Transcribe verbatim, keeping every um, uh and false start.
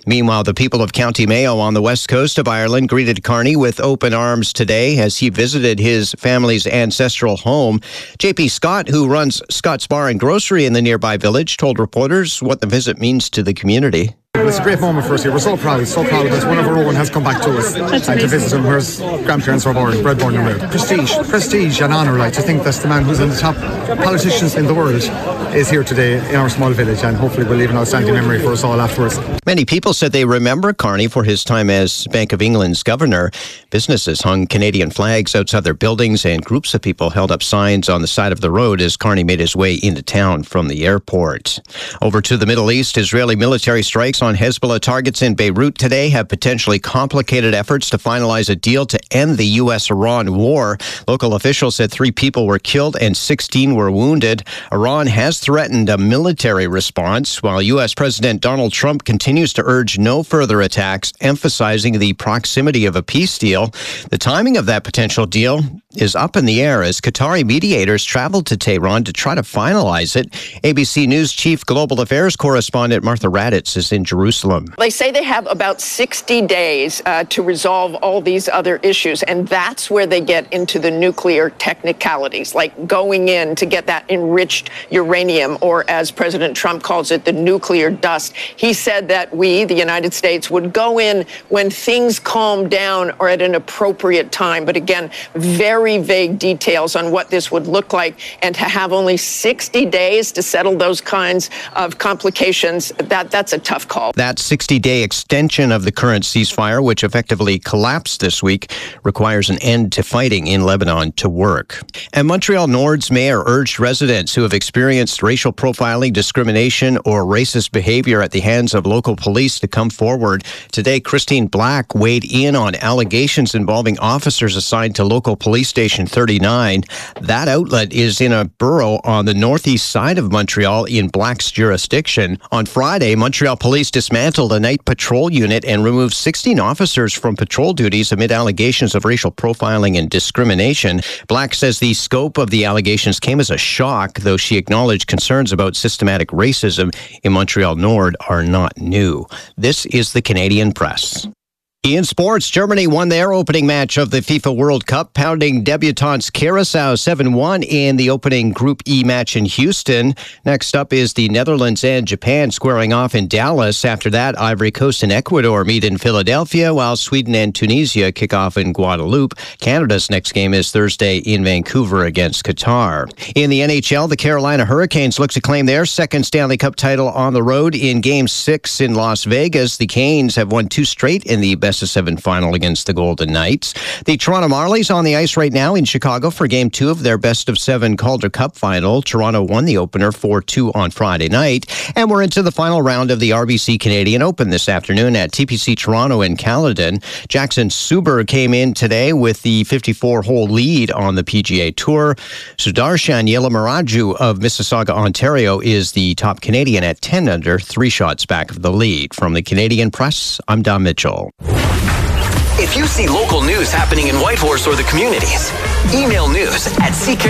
Meanwhile, the people of County Mayo on the west coast of Ireland greeted Carney with open arms today as he visited his family's ancestral home. J P Scott, who runs Scott's Bar and Grocery in the nearby village, told reporters what the visit means to the community. It's a great moment for us here. We're so proud, so proud that one of our own has come back to us That's and amazing. to visit him where his grandparents were born, bred, born and reared. Prestige, prestige and honour, like to think that's the man who's in the top politicians in the world is here today in our small village, and hopefully will leave an outstanding memory for us all afterwards. Many people said they remember Carney for his time as Bank of England's governor. Businesses hung Canadian flags outside their buildings, and groups of people held up signs on the side of the road as Carney made his way into town from the airport. Over to the Middle East, Israeli military strikes on Hezbollah targets in Beirut today have potentially complicated efforts to finalize a deal to end the U S Iran war. Local officials said three people were killed and sixteen were wounded. Iran has threatened a military response, while U S President Donald Trump continues to urge no further attacks, emphasizing the proximity of a peace deal. The timing of that potential deal is up in the air as Qatari mediators traveled to Tehran to try to finalize it. A B C News chief global affairs correspondent Martha Raddatz is in Jerusalem. They say they have about sixty days uh, to resolve all these other issues, and that's where they get into the nuclear technicalities, like going in to get that enriched uranium, or as President Trump calls it, the nuclear dust. He said that we, the United States, would go in when things calm down or at an appropriate time. But again, very vague details on what this would look like, and to have only sixty days to settle those kinds of complications, that that's a tough call. That sixty-day extension of the current ceasefire, which effectively collapsed this week, requires an end to fighting in Lebanon to work. And Montreal Nord's mayor urged residents who have experienced racial profiling, discrimination, or racist behavior at the hands of local police to come forward. Today, Christine Black weighed in on allegations involving officers assigned to local police station thirty-nine. That outlet is in a borough on the northeast side of Montreal in Black's jurisdiction. On Friday, Montreal police dismantled a night patrol unit and removed sixteen officers from patrol duties amid allegations of racial profiling and discrimination. Black says the scope of the allegations came as a shock, though she acknowledged concerns about systematic racism in Montreal Nord are not new. This is the Canadian Press. In sports, Germany won their opening match of the FIFA World Cup, pounding debutants Curaçao seven one in the opening Group E match in Houston. Next up is the Netherlands and Japan squaring off in Dallas. After that, Ivory Coast and Ecuador meet in Philadelphia, while Sweden and Tunisia kick off in Guadeloupe. Canada's next game is Thursday in Vancouver against Qatar. In the N H L, the Carolina Hurricanes look to claim their second Stanley Cup title on the road in Game six in Las Vegas. The Canes have won two straight in the best of seven final against the Golden Knights. The Toronto Marlies on the ice right now in Chicago for game two of their best of seven Calder Cup final. Toronto won the opener four two on Friday night. And we're into the final round of the R B C Canadian Open this afternoon at T P C Toronto in Caledon. Jackson Suber came in today with the fifty-four hole lead on the P G A Tour. Sudarshan Yelamaraju of Mississauga, Ontario is the top Canadian at ten under, three shots back of the lead. From the Canadian Press, I'm Don Mitchell. If you see local news happening in Whitehorse or the communities, email news at C K